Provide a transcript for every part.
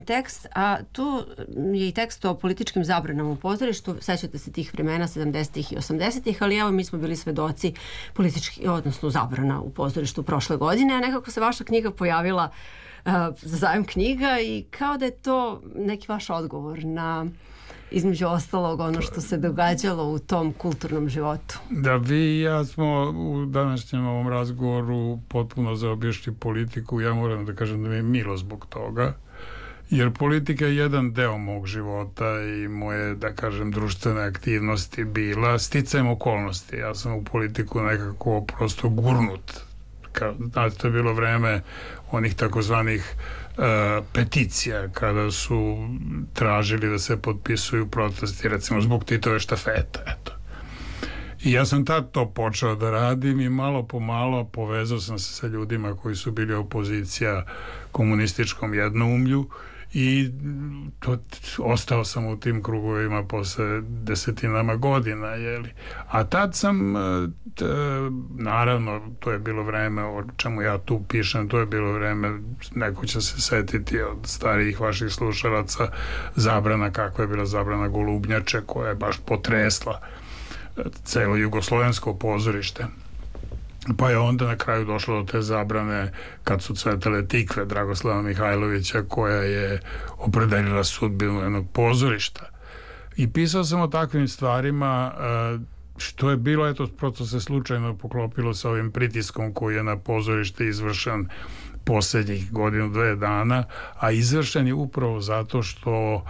tekst, a tu je i tekst o političkim zabranama u pozorištu. Sećate se tih vremena 70-ih i 80-ih, ali evo mi smo bili svedoci politički, odnosno zabrana u pozorištu prošle godine, a nekako se vaša knjiga pojavila za zajam knjiga i kao da je to neki vaš odgovor na, između ostalog, ono što se događalo u tom kulturnom životu. Da, vi i ja smo u današnjem ovom razgovoru potpuno zaobišli politiku. Ja moram da kažem da mi je milo zbog toga, jer politika je jedan deo mog života i moje, da kažem, društvene aktivnosti bila sticajem okolnosti. Ja sam u politiku nekako prosto gurnut. Znate, to je bilo vreme onih takozvanih peticija, kada su tražili da se potpisuju protesti, recimo zbog Titove štafete, eto. I ja sam tad to počeo da radim i malo po malo povezao sam se sa ljudima koji su bili opozicija komunističkom jednoumlju i ostao sam u tim krugovima posle desetinama godina, jeli. A tad sam, naravno, to je bilo vreme o čemu ja tu pišem, to je bilo vreme, neko će se setiti od starijih vaših slušalaca, zabrana, kakva je bila zabrana Golubnjače, koja je baš potresla celo jugoslovensko pozorište. Pa je onda na kraju došlo do te zabrane kad su cvetale tikve Dragoslava Mihajlovića, koja je opredelila sudbinu jednog pozorišta. I pisao sam o takvim stvarima, što je bilo, eto, prosto se slučajno poklopilo sa ovim pritiskom koji je na pozorište izvršen posljednjih godinu, 2 dana, a izvršen je upravo zato što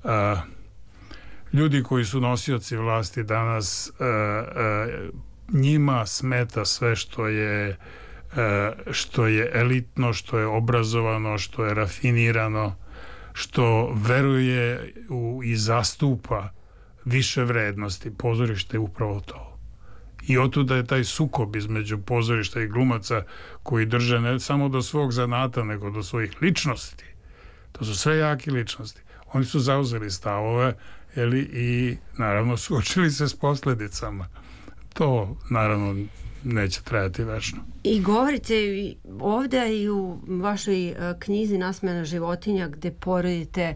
ljudi koji su nosioci vlasti danas, njima smeta sve što je elitno, što je obrazovano, što je rafinirano, što veruje i zastupa više vrednosti. Pozorište je upravo to. I otuda je taj sukob između pozorišta i glumaca koji drže ne samo do svog zanata, nego do svojih ličnosti. To su sve jake ličnosti. Oni su zauzeli stavove, i naravno suočili se s posljedicama. To naravno neće trajati večno. I govorite ovdje i u vašoj knjizi Nasmejana životinja, gdje poredite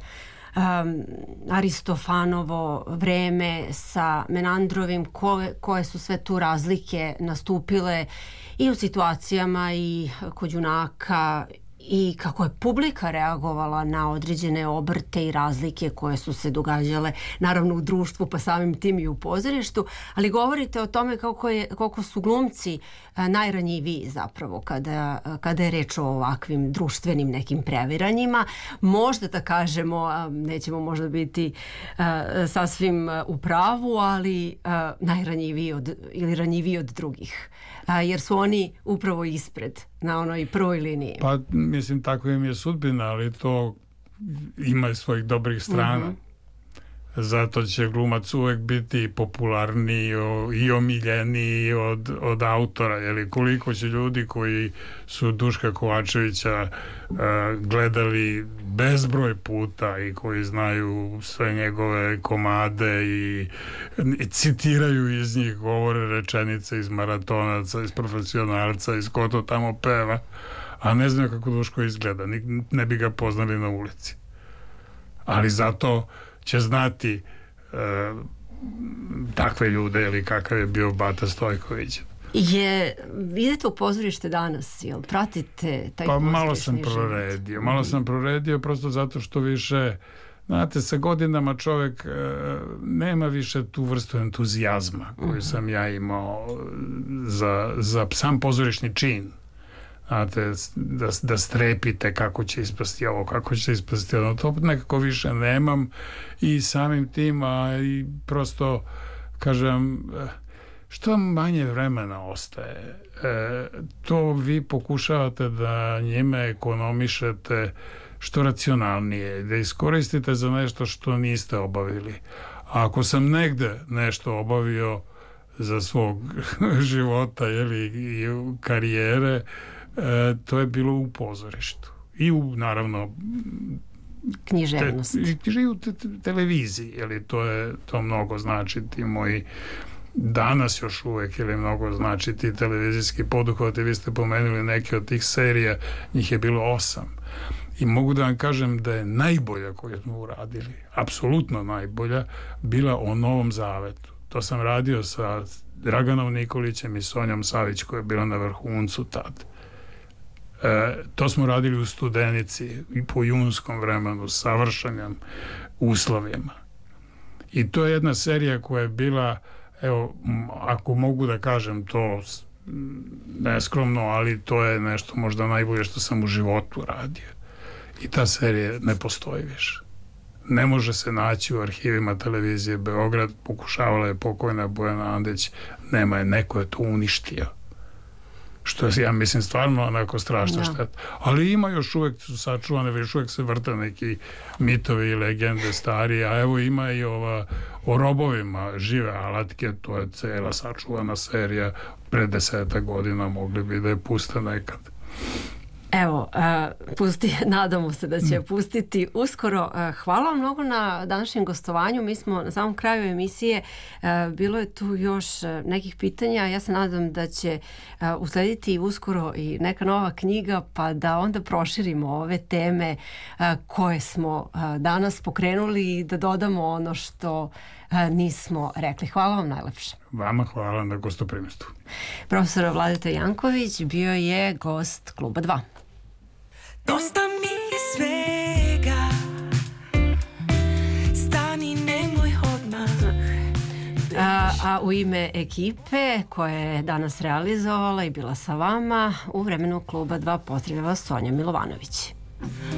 Aristofanovo vreme sa Menandrovim, koje su sve tu razlike nastupile i u situacijama i kod junaka, i kako je publika reagovala na određene obrte i razlike koje su se događale, naravno u društvu, pa samim tim i u pozorištu, ali govorite o tome koliko su glumci najranjiviji zapravo kada je reč o ovakvim društvenim nekim previranjima. Možda da kažemo, nećemo možda biti sasvim u pravu, ali najranjiviji ili ranjiviji od drugih, jer su oni upravo ispred na onoj prvoj liniji. Pa mislim, tako im je sudbina, ali to ima svojih dobrih strana. Zato će glumac uvek biti popularniji i omiljeniji od autora. Jeli, koliko će ljudi koji su Duška Kovačevića gledali bezbroj puta i koji znaju sve njegove komade i citiraju iz njih, govore rečenice iz Maratonaca, iz Profesionalca, iz ko to tamo peva, a ne znaju kako Duško izgleda, ne bi ga poznali na ulici. Ali zato će znati takve ljude, ili kakav je bio Bata Stojković. Idete u pozorište danas, jel pratite taj pozorišni život? Malo sam proredio prosto zato što više, znate, sa godinama čovjek nema više tu vrstu entuzijazma koju sam ja imao za sam pozorišni čin. Znate, da strepite kako će ispasti ovo, kako će ispasti ono, to nekako više nemam i samim tim, a i prosto kažem, što manje vremena ostaje, to vi pokušavate da njime ekonomišete što racionalnije, da iskoristite za nešto što niste obavili. A ako sam negde nešto obavio za svog života i karijere, to je bilo u pozorištu i u, naravno, književnosti i u televiziji, to mnogo znači, ti moji danas još uvek mnogo znači ti televizijski poduhvati. Vi ste pomenuli neke od tih serija, njih je bilo 8 i mogu da vam kažem da je najbolja koju smo uradili, apsolutno najbolja, bila o Novom Zavetu. To sam radio sa Draganom Nikolićem i Sonjom Savić, koja je bila na vrhuncu tad. To smo radili u Studenici i po junskom vremenu, savršenim uslovima. I to je jedna serija koja je bila, evo, ako mogu da kažem to neskromno, ali to je nešto možda najbolje što sam u životu radio. I ta serija ne postoji više. Ne može se naći u arhivima televizije Beograd, pokušavala je pokojna Bojana Andeć, nema je, neko je to uništio. Što je, ja mislim, stvarno onako strašna šteta. Ali ima još uvek, su sačuvane, još uvek se vrte neki mitovi i legende stari, a evo ima i ova o robovima, žive alatke, to je cela sačuvana serija, pre 10 godina mogli bi da je puste nekad. Evo, nadamo se da će pustiti uskoro. Hvala vam mnogo na današnjem gostovanju. Mi smo na samom kraju emisije. Bilo je tu još nekih pitanja. Ja se nadam da će uslediti uskoro i neka nova knjiga, pa da onda proširimo ove teme koje smo danas pokrenuli i da dodamo ono što nismo rekli. Hvala vam najlepše. Vama hvala na gostoprimstvu. Profesor Vladeta Janković bio je gost Kluba 2. Dosta mi je svega, stani, nemoj odmah. A u ime ekipe koja je danas realizovala i bila sa vama u vremenu Kluba 2 pozdravlja vas Sonja Milovanović.